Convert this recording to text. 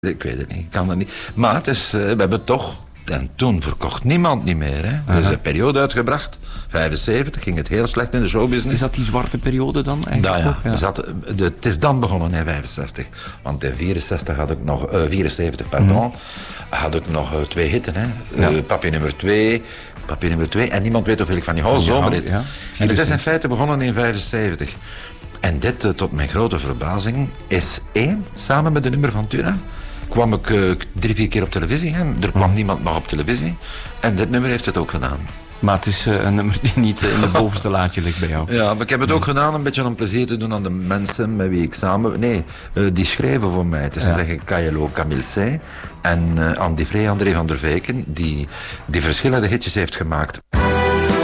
Ik weet het niet, ik kan het niet. Maar het is, we hebben toch... En toen verkocht niemand niet meer. Hè. Dus een periode uitgebracht. 75 ging het heel slecht in de showbusiness. Is dat die zwarte periode dan eigenlijk? Het is dan begonnen in 65. Want in 64 had ik nog... 74, had ik nog 2 hitten. Hè. Papier nummer 2... En niemand weet of ik van die zomerhit. Ja. En het is in feite begonnen in 75. En dit, tot mijn grote verbazing, is 1, samen met de nummer van Tuna, kwam ik 3-4 keer op televisie. Hè. Er kwam niemand nog op televisie. En dit nummer heeft het ook gedaan. Maar het is een nummer die niet in het bovenste laadje ligt bij jou. Ja, maar ik heb het ook gedaan een beetje om plezier te doen aan de mensen met wie ik samen... Nee, die schreven voor mij. Het is te zeggen Kajelo Camille en Andy Vree, André van der Veken, die verschillende hitjes heeft gemaakt.